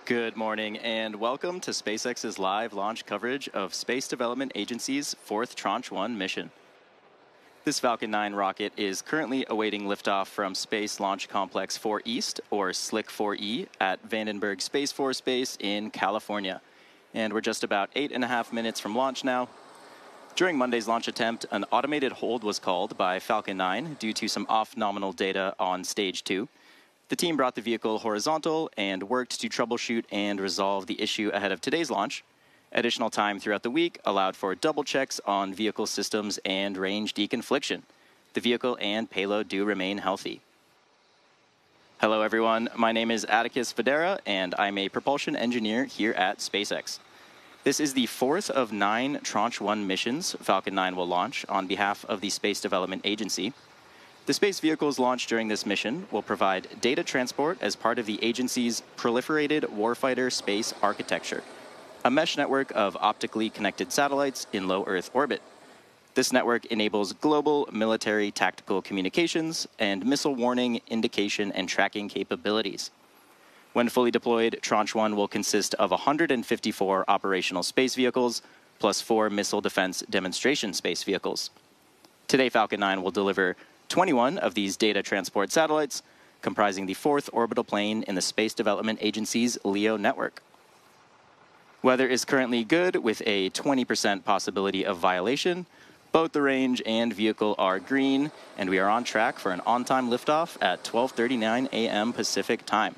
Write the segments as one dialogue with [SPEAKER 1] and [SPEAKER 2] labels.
[SPEAKER 1] Good morning and welcome to SpaceX's live launch coverage of Space Development Agency's fourth Tranche 1 mission. This Falcon 9 rocket is currently awaiting liftoff from Space Launch Complex 4 East, or SLC 4E, at Vandenberg Space Force Base in California. And we're just about 8.5 minutes from launch now. During Monday's launch attempt, an automated hold was called by Falcon 9 due to some off-nominal data on Stage 2. The team brought the vehicle horizontal and worked to troubleshoot and resolve the issue ahead of today's launch. Additional time throughout the week allowed for double checks on vehicle systems and range deconfliction. The vehicle and payload do remain healthy. Hello everyone, my name is Atticus Federa and I'm a propulsion engineer here at SpaceX. This is the fourth of 9 Tranche 1 missions Falcon 9 will launch on behalf of the Space Development Agency. The space vehicles launched during this mission will provide data transport as part of the agency's Proliferated Warfighter Space Architecture, a mesh network of optically connected satellites in low Earth orbit. This network enables global military tactical communications and missile warning, indication, and tracking capabilities. When fully deployed, Tranche 1 will consist of 154 operational space vehicles, plus 4 missile defense demonstration space vehicles. Today, Falcon 9 will deliver 21 of these data transport satellites, comprising the 4th orbital plane in the Space Development Agency's LEO network. Weather is currently good, with a 20% possibility of violation. Both the range and vehicle are green, and we are on track for an on-time liftoff at 12:39 a.m. Pacific time.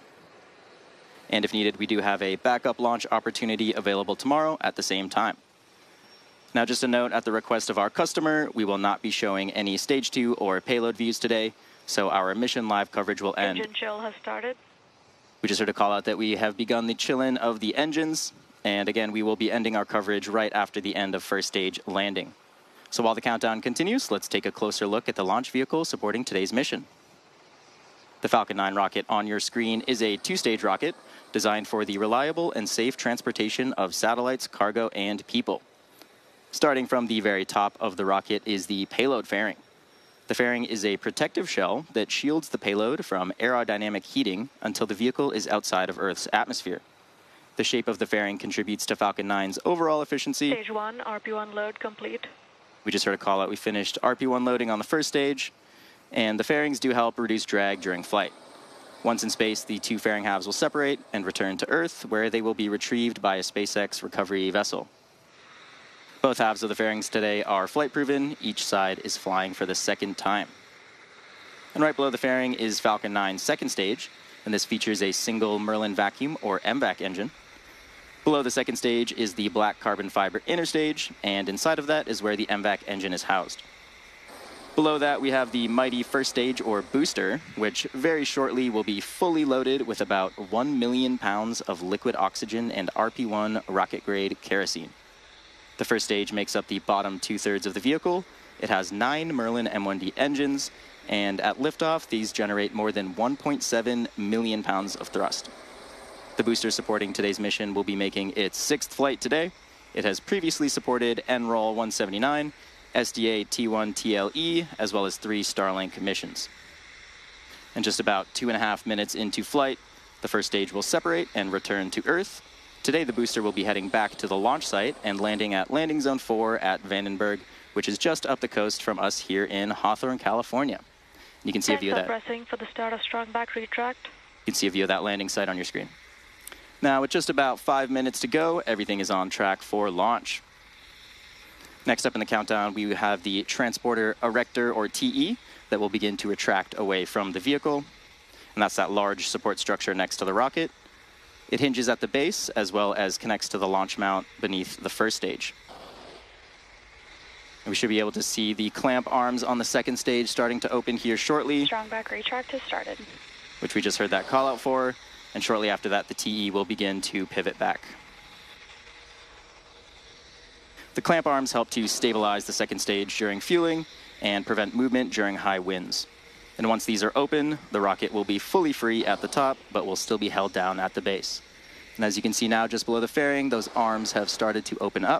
[SPEAKER 1] And if needed, we do have a backup launch opportunity available tomorrow at the same time. Now, just a note, at the request of our customer, we will not be showing any Stage 2 or payload views today, so our mission live coverage will end.
[SPEAKER 2] Engine chill has started.
[SPEAKER 1] We just heard a call out that we have begun the chill-in of the engines, and again, we will be ending our coverage right after the end of first stage landing. So while the countdown continues, let's take a closer look at the launch vehicle supporting today's mission. The Falcon 9 rocket on your screen is a 2-stage rocket designed for the reliable and safe transportation of satellites, cargo, and people. Starting from the very top of the rocket is the payload fairing. The fairing is a protective shell that shields the payload from aerodynamic heating until the vehicle is outside of Earth's atmosphere. The shape of the fairing contributes to Falcon 9's overall efficiency.
[SPEAKER 2] Stage 1, RP1 load complete.
[SPEAKER 1] We just heard a call out. We finished RP1 loading on the first stage, and the fairings do help reduce drag during flight. Once in space, the 2 fairing halves will separate and return to Earth, where they will be retrieved by a SpaceX recovery vessel. Both halves of the fairings today are flight-proven. Each side is flying for the second time. And right below the fairing is Falcon 9's second stage, and this features a single Merlin vacuum, or MVAC engine. Below the second stage is the black carbon fiber inner stage, and inside of that is where the MVAC engine is housed. Below that, we have the mighty first stage, or booster, which very shortly will be fully loaded with about 1 million pounds of liquid oxygen and RP1 rocket-grade kerosene. The first stage makes up the bottom 2/3 of the vehicle. It has 9 Merlin M1D engines, and at liftoff, these generate more than 1.7 million pounds of thrust. The booster supporting today's mission will be making its 6th flight today. It has previously supported NROL 179, SDA T1 TLE, as well as 3 Starlink missions. And just about 2.5 minutes into flight, the first stage will separate and return to Earth. Today, the booster will be heading back to the launch site and landing at Landing Zone 4 at Vandenberg, which is just up the coast from us here in Hawthorne, California. You can see a view of that.
[SPEAKER 2] Pressing for the start of strong back retract.
[SPEAKER 1] You can see a view of that landing site on your screen. Now, with just about 5 minutes to go, everything is on track for launch. Next up in the countdown, we have the transporter erector, or TE, that will begin to retract away from the vehicle. And that's that large support structure next to the rocket. It hinges at the base, as well as connects to the launch mount beneath the first stage. And we should be able to see the clamp arms on the second stage starting to open here shortly.
[SPEAKER 2] Strong back retract has started.
[SPEAKER 1] Which we just heard that call out for. And shortly after that, the TE will begin to pivot back. The clamp arms help to stabilize the second stage during fueling and prevent movement during high winds. And once these are open, the rocket will be fully free at the top, but will still be held down at the base. And as you can see now, just below the fairing, those arms have started to open up.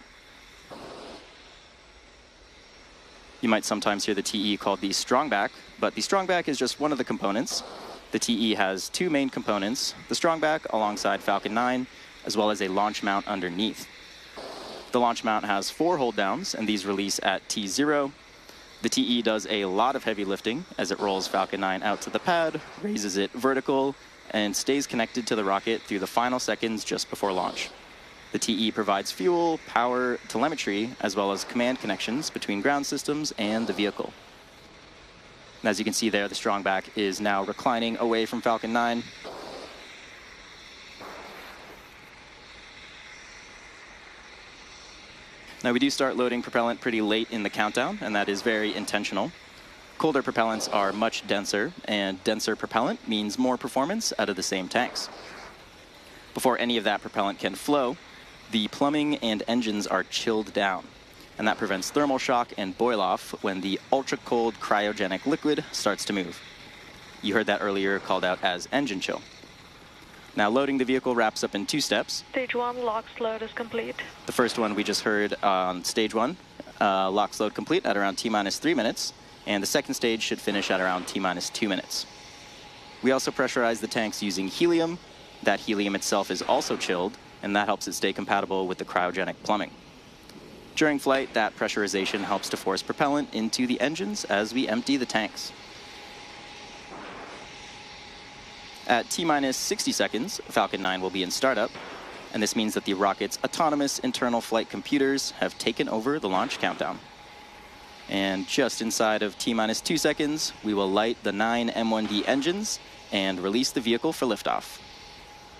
[SPEAKER 1] You might sometimes hear the TE called the strongback, but the strongback is just one of the components. The TE has two main components, the strongback alongside Falcon 9, as well as a launch mount underneath. The launch mount has 4 hold downs, and these release at T0. The TE does a lot of heavy lifting as it rolls Falcon 9 out to the pad, raises it vertical, and stays connected to the rocket through the final seconds just before launch. The TE provides fuel, power, telemetry, as well as command connections between ground systems and the vehicle. And as you can see there, the strongback is now reclining away from Falcon 9. Now we do start loading propellant pretty late in the countdown, and that is very intentional. Colder propellants are much denser, and denser propellant means more performance out of the same tanks. Before any of that propellant can flow, the plumbing and engines are chilled down, and that prevents thermal shock and boil-off when the ultra-cold cryogenic liquid starts to move. You heard that earlier called out as engine chill. Now loading the vehicle wraps up in 2 steps.
[SPEAKER 2] Stage 1 LOX load is complete.
[SPEAKER 1] The first one we just heard on stage 1, LOX load complete at around T-minus 3 minutes, and the second stage should finish at around T-minus 2 minutes. We also pressurize the tanks using helium. That helium itself is also chilled, and that helps it stay compatible with the cryogenic plumbing. During flight, that pressurization helps to force propellant into the engines as we empty the tanks. At T-minus 60 seconds, Falcon 9 will be in startup, and this means that the rocket's autonomous internal flight computers have taken over the launch countdown. And just inside of T-minus 2 seconds, we will light the 9 M1D engines and release the vehicle for liftoff.